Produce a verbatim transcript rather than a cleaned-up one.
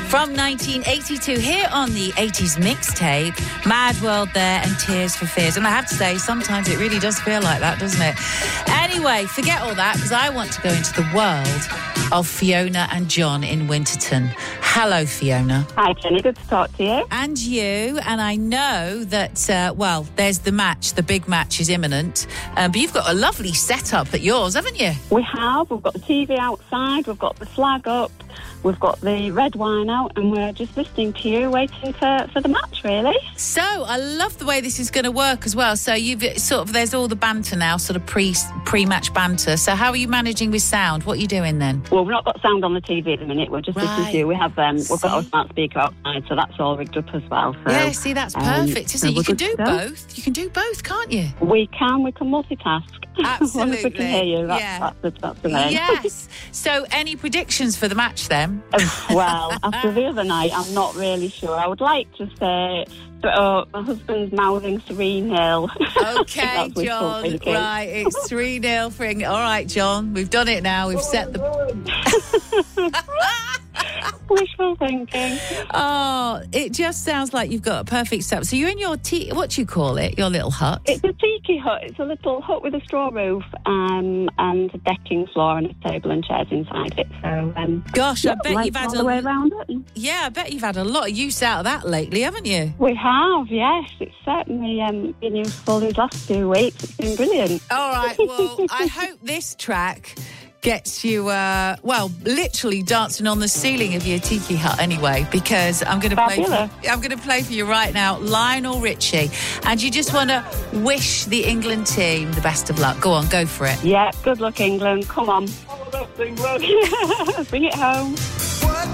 From nineteen eighty-two, here on the eighties mixtape, Mad World there and Tears for Fears. And I have to say, sometimes it really does feel like that, doesn't it? Anyway, forget all that, because I want to go into the world of Fiona and John in Winterton. Hello, Fiona. Hi, Jenny. Good to talk to you. And you. And I know that, uh, well, there's the match. The big match is imminent. Uh, but you've got a lovely setup at yours, haven't you? We have. We've got the T V outside. We've got the flag up. We've got the red wine out, and we're just listening to you, waiting for, for the match, really. So, I love the way this is going to work as well. So, you've sort of, there's all the banter now, sort of pre, pre-match banter. So, how are you managing with sound? What are you doing then? Well, we've not got sound on the T V at the minute. We're just Right. listening to you. We have, um, we've See? got our smart speaker outside, so that's all rigged up as well. So, Yeah, see, that's um, perfect, so isn't it? You we're can good do to go. both. You can do both, can't you? We can. We can multitask. As long as we can hear you. That's, Yeah. that's, the, that's the main. Yes. So, any predictions for the match then? Well, after the other night, I'm not really sure. I would like to say, uh, my husband's mouthing three nil. Okay, John. Right, it's three nil for England. All right, John, we've done it now. We've set the... Wishful thinking. Oh, it just sounds like you've got a perfect setup. So you're in your tea, what do you call it? Your little hut? It's a tiki hut. It's a little hut with a straw roof um, and a decking floor and a table and chairs inside it. So, um, Gosh, yeah, I bet lights you've had all a the way around it. yeah, I bet you've had a lot of use out of that lately, haven't you? We have, yes. It's certainly um, been useful these last two weeks. It's been brilliant. All right, well, I hope this track gets you, uh, well, literally dancing on the ceiling of your tiki hut anyway, because I'm going to play. Fabulous. For, I'm going to play for you right now, Lionel Richie, and you just want to wish the England team the best of luck. Go on, go for it. Yeah, good luck, England. Come on. All the best, England. Bring it home.